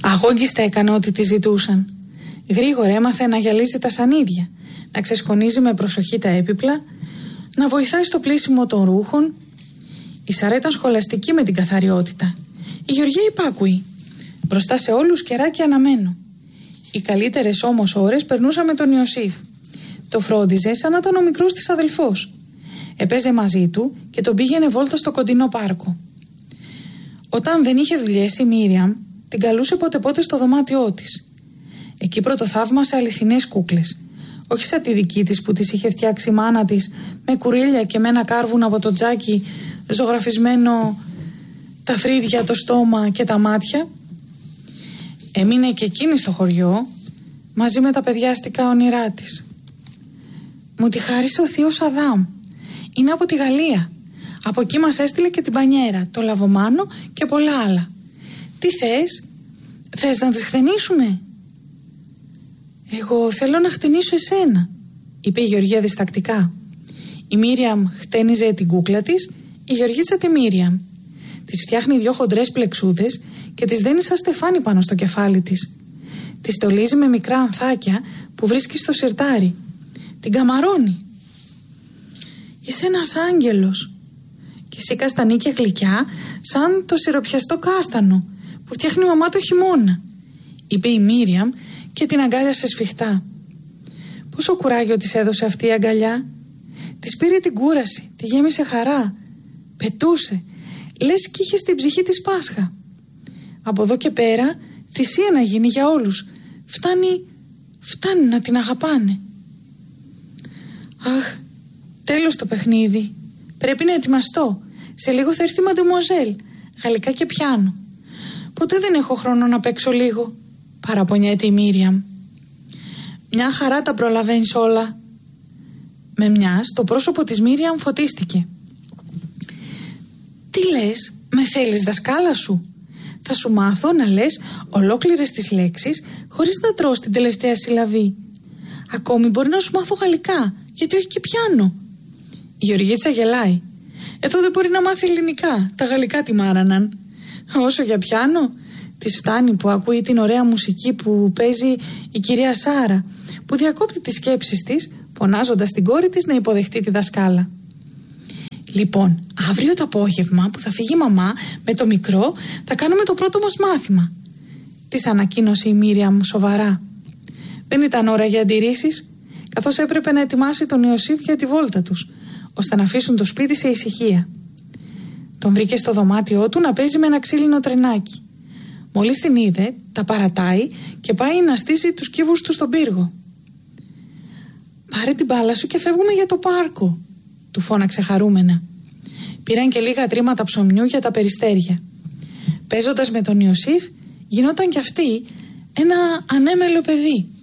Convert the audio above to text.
Αγόγγιστα έκανε ό,τι τη ζητούσαν. Γρήγορα έμαθε να γυαλίζει τα σανίδια, να ξεσκονίζει με προσοχή τα έπιπλα, να βοηθάει στο πλύσιμο των ρούχων. Η Σαρά ήταν σχολαστική με την καθαριότητα. Η Γεωργία υπάκουη. Μπροστά σε όλους κεράκι αναμένο. Οι καλύτερες όμως ώρες περνούσα με τον Ιωσήφ. Το φρόντιζε σαν να ήταν ο μικρός της αδελφός. Έπαιζε μαζί του και τον πήγαινε βόλτα στο κοντινό πάρκο. Όταν δεν είχε δουλειές η Μίριαμ την καλούσε πότε στο δωμάτιό της. Εκεί πρωτοθαύμασε αληθινές κούκλες. Όχι σαν τη δική της που της είχε φτιάξει η μάνα της με κουρίλια και με ένα κάρβουνο από το τζάκι ζωγραφισμένο τα φρύδια, το στόμα και τα μάτια. Έμεινε και εκείνη στο χωριό μαζί με τα παιδιάστικα όνειρά της. Μου τη χάρισε ο θείος Αδάμ. Είναι από τη Γαλλία. Από εκεί μας έστειλε και την πανιέρα, το λαβομάνο και πολλά άλλα. Τι θες να τις χτενίσουμε? Εγώ θέλω να χτενίσω εσένα, είπε η Γεωργία διστακτικά. Η Μίριαμ χτένιζε την κούκλα της, η Γεωργίτσα τη Μίριαμ. Της φτιάχνει 2 χοντρές πλεξούδες και της δένει σαν στεφάνι πάνω στο κεφάλι της. Της στολίζει με μικρά ανθάκια που βρίσκει στο σιρτάρι. Την καμαρώνει. Είσαι ένας άγγελος. Και σήκα στα νίκια γλυκιά σαν το σιροπιαστό κάστανο που φτιάχνει η μαμά το χειμώνα, είπε η Μίριαμ και την αγκάλιασε σφιχτά. Πόσο κουράγιο της έδωσε αυτή η αγκαλιά. Της πήρε την κούραση, τη γέμισε χαρά. Πετούσε, λες κι είχε στην ψυχή της Πάσχα. Από εδώ και πέρα θυσία να γίνει για όλους. Φτάνει να την αγαπάνε. Αχ, τέλος το παιχνίδι. Πρέπει να ετοιμαστώ. Σε λίγο θα έρθει η μαντεμουαζέλ. Γαλλικά και πιάνο. Ποτέ δεν έχω χρόνο να παίξω λίγο, παραπονιέται η Μίριαμ. Μια χαρά τα προλαβαίνεις όλα. Με μιας το πρόσωπο της Μίριαμ φωτίστηκε. Τι λες, με θέλεις δασκάλα σου? Θα σου μάθω να λες ολόκληρες τις λέξεις χωρίς να τρως την τελευταία συλλαβή. Ακόμη μπορεί να σου μάθω γαλλικά, γιατί όχι και πιάνο. Η Γεωργίτσα γελάει. Εδώ δεν μπορεί να μάθει ελληνικά, τα γαλλικά τη μάραναν. Όσο για πιάνο, της φτάνει που ακούει την ωραία μουσική που παίζει η κυρία Σάρα, που διακόπτει τις σκέψεις της, φωνάζοντας την κόρη της να υποδεχτεί τη δασκάλα. Λοιπόν, αύριο το απόγευμα που θα φύγει η μαμά με το μικρό, θα κάνουμε το πρώτο μας μάθημα, της ανακοίνωσε η Μίριαμ σοβαρά. Δεν ήταν ώρα για αντιρρήσεις, καθώς έπρεπε να ετοιμάσει τον Ιωσήφ για τη βόλτα τους, ώστε να αφήσουν το σπίτι σε ησυχία. Τον βρήκε στο δωμάτιό του να παίζει με ένα ξύλινο τρενάκι. Μόλις την είδε, τα παρατάει και πάει να στήσει τους κύβους του στον πύργο. «Πάρε την μπάλα σου και φεύγουμε για το πάρκο», του φώναξε χαρούμενα. Πήραν και λίγα τρίματα ψωμιού για τα περιστέρια. Παίζοντας με τον Ιωσήφ, γινόταν κι αυτή ένα ανέμελο παιδί.